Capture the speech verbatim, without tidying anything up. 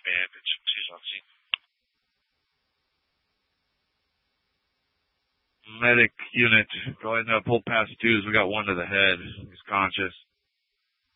bandage. She's on scene. Medic unit, go ahead and pull past twos. We got one to the head. He's conscious.